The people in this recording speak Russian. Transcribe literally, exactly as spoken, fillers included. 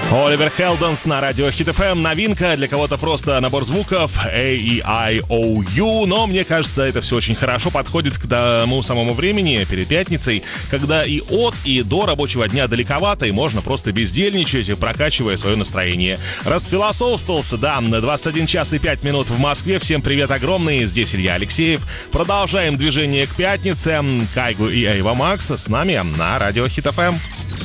Оливер Хелденс на радио Хит эф эм. Новинка, для кого-то просто набор звуков A, E, I, O, U. Но мне кажется, это все очень хорошо подходит к тому самому времени, перед пятницей, когда и от, и до рабочего дня далековато, и можно просто бездельничать, прокачивая свое настроение. Расфилософствовался, да, двадцать один час и пять минут в Москве. Всем привет огромный, здесь Илья Алексеев. Продолжаем движение к пятнице. Кайгу и Эйва Макс с нами на радио Хит эф эм.